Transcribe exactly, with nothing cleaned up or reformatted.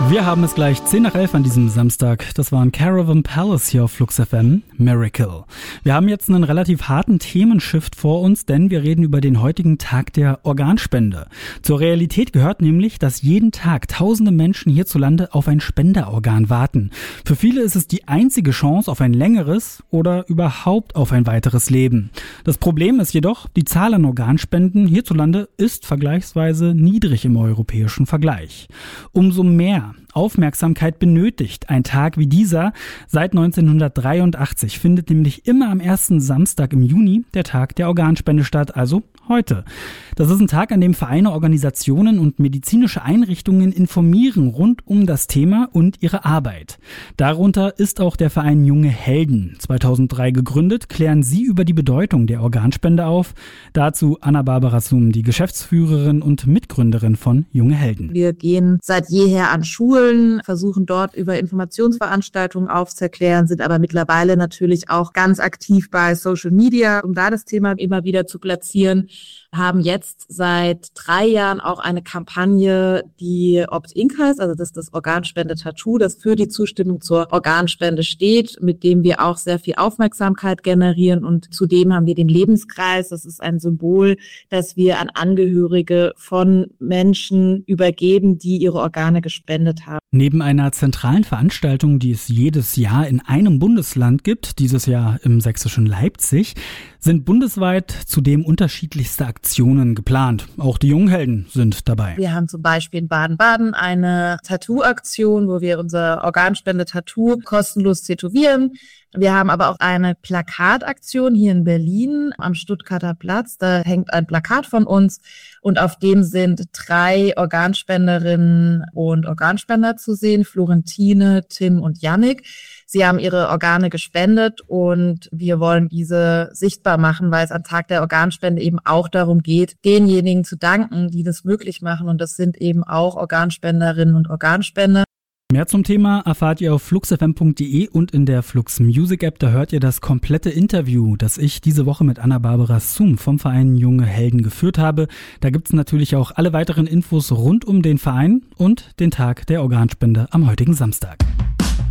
Wir haben es gleich zehn nach elf an diesem Samstag. Das war ein Caravan Palace hier auf Flux F M. Miracle. Wir haben jetzt einen relativ harten Themenshift vor uns, denn wir reden über den heutigen Tag der Organspende. Zur Realität gehört nämlich, dass jeden Tag tausende Menschen hierzulande auf ein Spenderorgan warten. Für viele ist es die einzige Chance auf ein längeres oder überhaupt auf ein weiteres Leben. Das Problem ist jedoch, die Zahl an Organspenden hierzulande ist vergleichsweise niedrig im europäischen Vergleich. Umso mehr Aufmerksamkeit benötigt ein Tag wie dieser. Seit neunzehnhundertdreiundachtzig findet nämlich immer am ersten Samstag im Juni der Tag der Organspende statt, also heute. Das ist ein Tag, an dem Vereine, Organisationen und medizinische Einrichtungen informieren rund um das Thema und ihre Arbeit. Darunter ist auch der Verein Junge Helden. zweitausenddrei gegründet, klären sie über die Bedeutung der Organspende auf. Dazu Anna-Barbara Sum, die Geschäftsführerin und Mitgründerin von Junge Helden. Wir gehen seit jeher an Schulen, versuchen dort über Informationsveranstaltungen aufzuklären, sind aber mittlerweile natürlich auch ganz aktiv bei Social Media, um da das Thema immer wieder zu platzieren. Haben jetzt seit drei Jahren auch eine Kampagne, die Opt-in heißt, also das ist das Organspende-Tattoo, das für die Zustimmung zur Organspende steht, mit dem wir auch sehr viel Aufmerksamkeit generieren, und zudem haben wir den Lebenskreis, das ist ein Symbol, das wir an Angehörige von Menschen übergeben, die ihre Organe gespendet haben. Neben einer zentralen Veranstaltung, die es jedes Jahr in einem Bundesland gibt, dieses Jahr im sächsischen Leipzig, sind bundesweit zudem unterschiedlichste Aktionen geplant. Auch die Jungen Helden sind dabei. Wir haben zum Beispiel in Baden-Baden eine Tattoo-Aktion, wo wir unser Organspende-Tattoo kostenlos tätowieren. Wir haben aber auch eine Plakataktion hier in Berlin am Stuttgarter Platz. Da hängt ein Plakat von uns und auf dem sind drei Organspenderinnen und Organspender zu sehen, Florentine, Tim und Yannick. Sie haben ihre Organe gespendet und wir wollen diese sichtbar machen, weil es am Tag der Organspende eben auch darum geht, denjenigen zu danken, die das möglich machen, und das sind eben auch Organspenderinnen und Organspender. Mehr zum Thema erfahrt ihr auf flux f m punkt d e und in der Flux Music App. Da hört ihr das komplette Interview, das ich diese Woche mit Anna-Barbara Sum vom Verein Junge Helden geführt habe. Da gibt's natürlich auch alle weiteren Infos rund um den Verein und den Tag der Organspende am heutigen Samstag.